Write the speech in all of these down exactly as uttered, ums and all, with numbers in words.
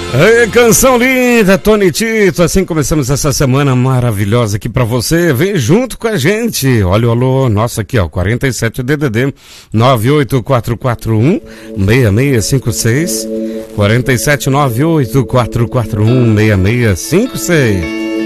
Ei, canção linda, Tony Tito. Assim começamos essa semana maravilhosa aqui pra você. Vem junto com a gente. Olha o alô, nossa aqui ó, quarenta e sete D D D nove oito quatro quatro um seis seis cinco seis, quarenta e sete nove oito quatro quatro um seis seis cinco seis.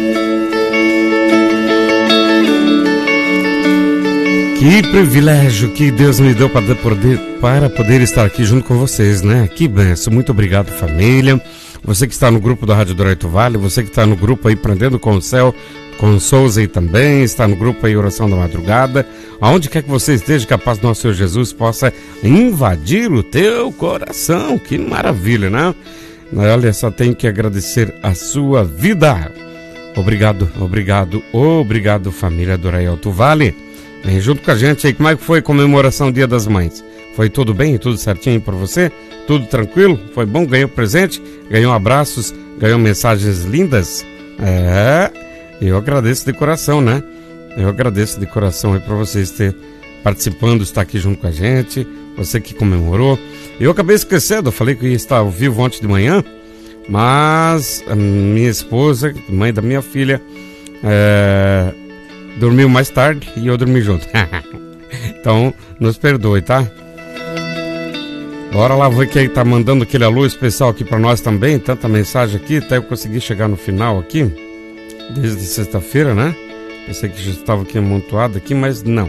Que privilégio que Deus me deu para poder, para poder estar aqui junto com vocês, né? Que benção. Muito obrigado, família. Você que está no grupo da Rádio Dourado Vale, você que está no grupo aí Prendendo com o Céu, com o Souza aí também, está no grupo aí Oração da Madrugada, aonde quer que você esteja, que a paz do nosso Senhor Jesus possa invadir o teu coração. Que maravilha, né? Olha, só tenho que agradecer a sua vida. Obrigado, obrigado, obrigado, família do Alto Vale. Vem junto com a gente aí. Como é que foi a comemoração do Dia das Mães? Foi tudo bem? Tudo certinho para você? Tudo tranquilo? Foi bom? Ganhou presente? Ganhou abraços? Ganhou mensagens lindas? É, eu agradeço de coração, né? Eu agradeço de coração aí para vocês ter participando, estar aqui junto com a gente, você que comemorou. Eu acabei esquecendo, eu falei que ia estar ao vivo ontem de manhã, mas a minha esposa, mãe da minha filha, é, dormiu mais tarde e eu dormi junto. Então, nos perdoe, tá? Bora lá ver quem tá mandando aquele alô especial aqui pra nós também. Tanta mensagem aqui, até eu consegui chegar no final aqui. Desde sexta-feira, né? Pensei que já estava aqui amontoado aqui, mas não.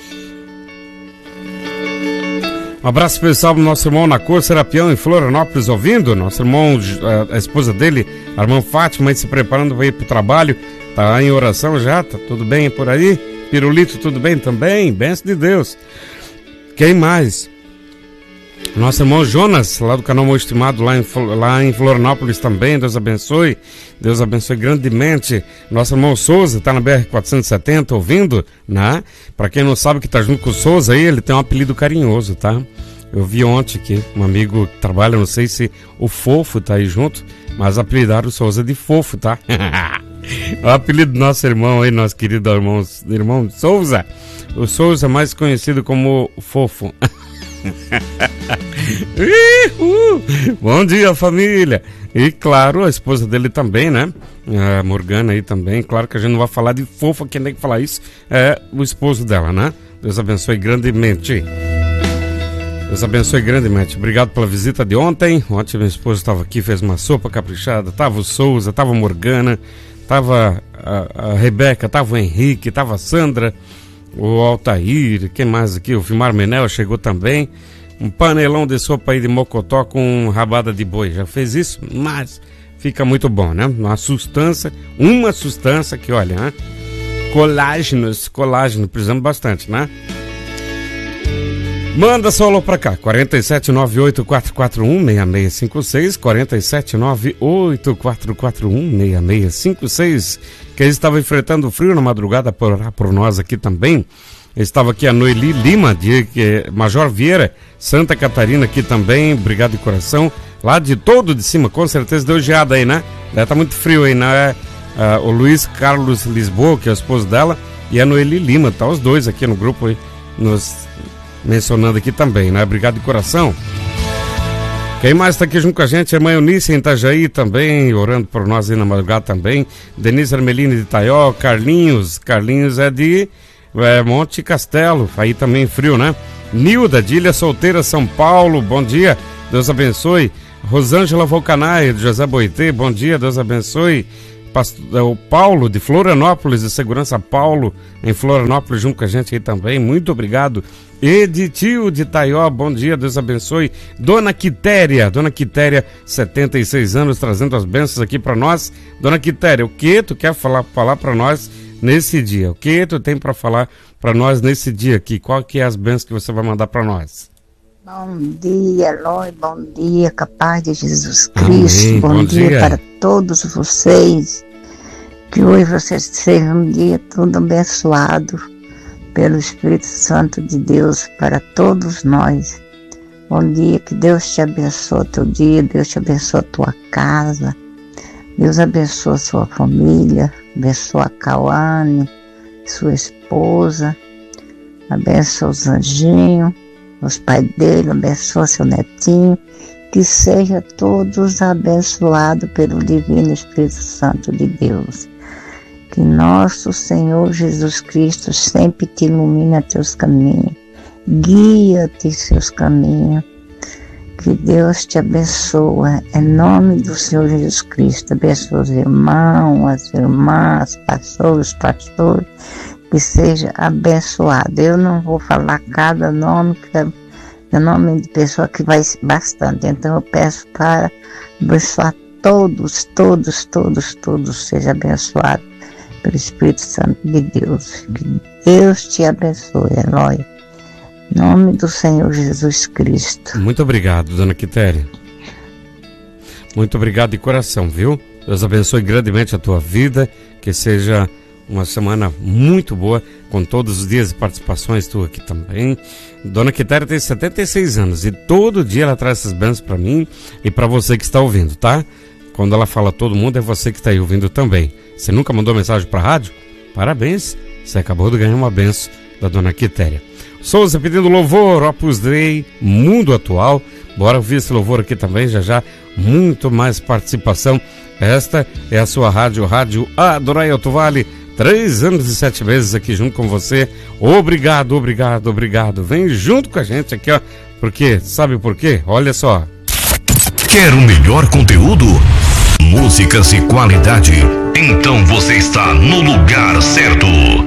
Um abraço especial pro nosso irmão Nacor Serapião em Florianópolis ouvindo. Nosso irmão, a, a esposa dele, a irmã Fátima, aí se preparando para ir pro trabalho. Tá em oração já, tá tudo bem por aí? Pirulito, tudo bem também? Bênção de Deus. Quem mais? Nosso irmão Jonas, lá do canal Meu Estimado, lá em, lá em Florianópolis também. Deus abençoe. Deus abençoe grandemente. Nosso irmão Souza, tá na B R quatrocentos e setenta ouvindo, né? Pra quem não sabe que tá junto com o Souza aí, ele tem um apelido carinhoso, tá? Eu vi ontem aqui, um amigo que trabalha, não sei se o Fofo tá aí junto, mas apelidaram o Souza de Fofo, tá? O apelido do nosso irmão aí, nosso querido irmão, irmão Souza. O Souza, mais conhecido como Fofo. Bom dia, família. E claro, a esposa dele também, né? A Morgana aí também. Claro que a gente não vai falar de Fofa, quem tem que falar isso é o esposo dela, né? Deus abençoe grandemente. Deus abençoe grandemente. Obrigado pela visita de ontem. Ontem minha esposa estava aqui, fez uma sopa caprichada. Tava o Souza, tava a Morgana, tava a, a Rebeca, tava o Henrique, tava a Sandra, o Altair, quem mais aqui? O Vilmar Menel chegou também. Um panelão de sopa aí de mocotó com rabada de boi. Já fez isso? Mas fica muito bom, né? Uma sustância, uma sustância que, olha, né? Colágenos, colágeno, precisamos bastante, né? Manda seu alô pra cá, quarenta e sete nove oito quatro quatro um seis seis cinco seis, quarenta e sete nove oito quatro quatro um seis seis cinco seis. Que eles estavam enfrentando frio na madrugada por, por nós aqui também. Estava aqui a Noeli Lima, de que, Major Vieira, Santa Catarina aqui também, obrigado de coração. Lá de todo de cima, com certeza deu geada aí, né? É, tá muito frio aí, né? Ah, o Luiz Carlos Lisboa, que é o esposo dela, e a Noeli Lima, tá os dois aqui no grupo aí, nos mencionando aqui também, né? Obrigado de coração. Quem mais está aqui junto com a gente? A irmã Eunice em Itajaí também, orando por nós aí na madrugada também. Denise Armelini de Itaió, Carlinhos, Carlinhos é de é, Monte Castelo, aí também frio, né? Nilda, de Ilha Solteira, São Paulo, bom dia, Deus abençoe. Rosângela Volcanai, de José Boitê, bom dia, Deus abençoe. O Paulo, de Florianópolis, de Segurança Paulo, em Florianópolis, junto com a gente aí também, muito obrigado. Editil de Itaió, bom dia, Deus abençoe. Dona Quitéria, Dona Quitéria, setenta e seis anos, trazendo as bênçãos aqui para nós. Dona Quitéria, o que tu quer falar, falar para nós nesse dia? O que tu tem para falar para nós nesse dia aqui? Qual que é as bênçãos que você vai mandar para nós? Bom dia, Eloy, bom dia, capaz de Jesus Cristo. Amém. Bom, bom dia, dia para todos vocês. Que hoje vocês sejam um dia todo abençoado pelo Espírito Santo de Deus para todos nós. Bom dia, que Deus te abençoe o teu dia, Deus te abençoe a tua casa, Deus abençoe a sua família, abençoe a Cauane, sua esposa, abençoe os anjinhos, os pais dele, abençoe seu netinho que sejam todos abençoados pelo Divino Espírito Santo de Deus. Que nosso Senhor Jesus Cristo sempre te ilumine teus caminhos, guia-te seus caminhos. Que Deus te abençoe, em nome do Senhor Jesus Cristo. Abençoe os irmãos, as irmãs, pastores, pastores, que seja abençoado. Eu não vou falar cada nome, que é nome de pessoa que vai bastante. Então eu peço para abençoar todos, todos, todos, todos, seja abençoado pelo Espírito Santo de Deus. Que Deus te abençoe, Eloy. Em nome do Senhor Jesus Cristo. Muito obrigado, dona Quitéria. Muito obrigado de coração, viu? Deus abençoe grandemente a tua vida, que seja uma semana muito boa, com todos os dias de participações tu aqui também. Dona Quitéria tem setenta e seis anos e todo dia ela traz essas bênçãos para mim e para você que está ouvindo, tá? Quando ela fala todo mundo, é você que está aí ouvindo também. Você nunca mandou mensagem para a rádio? Parabéns, você acabou de ganhar uma bênção da dona Quitéria. Souza pedindo louvor, Opus Dei, Mundo Atual. Bora ouvir esse louvor aqui também, já já, muito mais participação. Esta é a sua rádio, Rádio Adorai Alto Vale, três anos e sete meses aqui junto com você. Obrigado, obrigado, obrigado. Vem junto com a gente aqui, ó, porque, sabe por quê? Olha só. Quer o melhor conteúdo? Músicas e qualidade? Então você está no lugar certo.